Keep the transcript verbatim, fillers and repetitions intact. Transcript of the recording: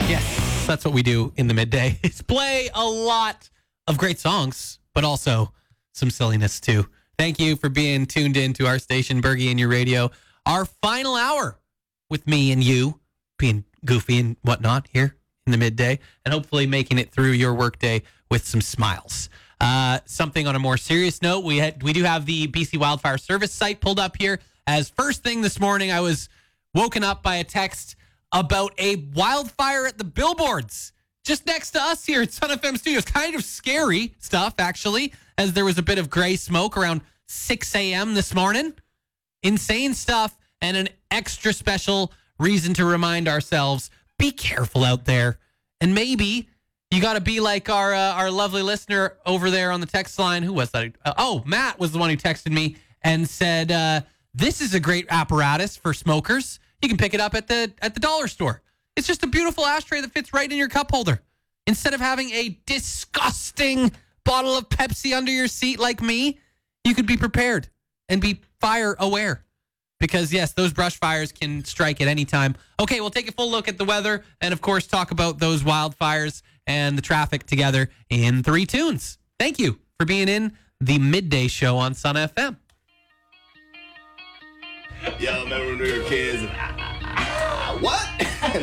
Yes, that's what we do in the midday. Is play a lot of great songs, but also some silliness too. Thank you for being tuned in to our station, Bergie and Your Radio. Our final hour with me and you, being goofy and whatnot here in the midday, and hopefully making it through your workday with some smiles. Uh, something on a more serious note, we had, we do have the B C Wildfire Service site pulled up here. As first thing this morning, I was woken up by a text about a wildfire at the billboards just next to us here at Sun F M Studios. Kind of scary stuff, actually, as there was a bit of gray smoke around six a.m. this morning. Insane stuff, and an extra special reason to remind ourselves, be careful out there. And maybe you got to be like our uh, our lovely listener over there on the text line. Who was that? Uh, oh, Matt was the one who texted me and said, uh, this is a great apparatus for smokers. You can pick it up at the at the dollar store. It's just a beautiful ashtray that fits right in your cup holder. Instead of having a disgusting bottle of Pepsi under your seat like me, you could be prepared and be fire aware. Because, yes, those brush fires can strike at any time. Okay, we'll take a full look at the weather and, of course, talk about those wildfires and the traffic together in three tunes. Thank you for being in the midday show on Sun F M. Yo, remember when we were kids? What?